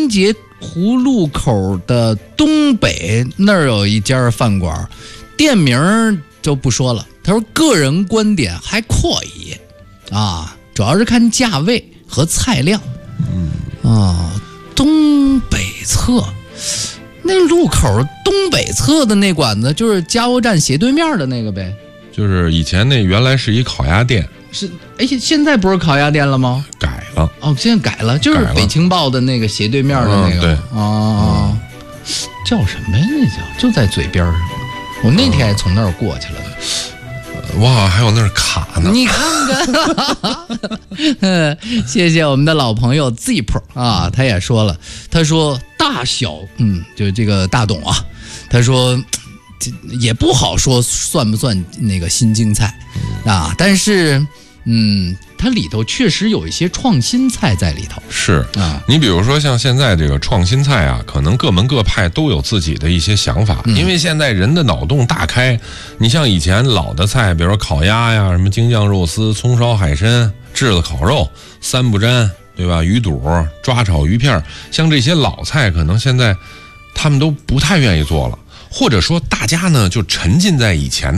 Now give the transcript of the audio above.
张节湖路口的东北那儿有一家饭馆，店名就不说了。他说个人观点还可以啊，主要是看价位和菜量。东北侧那路口东北侧的那馆子，就是加油站斜对面的那个呗。 就是以前那原来是一烤鸭店， 是现在不是烤鸭店了吗？ 改了哦，现在改了，就是北青报的那个斜对面的那个。 对叫什么呀？那就在嘴边上。我那天也从那儿过去了。 哇，还有那儿卡呢！ 你看看，谢谢我们的老朋友 Zip 啊，他也说了，他说大小，就这个大董啊，他说也不好说算不算那个新京菜啊，但是它里头确实有一些创新菜在里头。 是啊，你比如说像现在这个创新菜啊，可能各门各派都有自己的一些想法，因为现在人的脑洞大开。你像以前老的菜，比如说烤鸭呀、什么京酱肉丝、葱烧海参、炙子烤肉、三不沾，对吧？鱼肚、抓炒鱼片，像这些老菜，可能现在他们都不太愿意做了，或者说大家呢就沉浸在以前